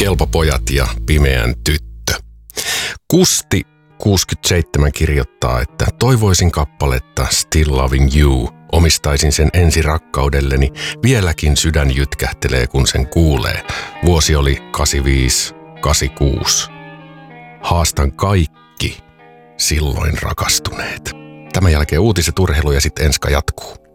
Kelpo pojat ja Pimeän tyttö. Kusti 67 kirjoittaa, että toivoisin kappaletta Still Loving You. Omistaisin sen ensi rakkaudelleni. Vieläkin sydän jytkähtelee, kun sen kuulee. Vuosi oli 85-86. Haastan kaikki silloin rakastuneet. Tämän jälkeen uutiset, urheilu ja sitten Enska jatkuu.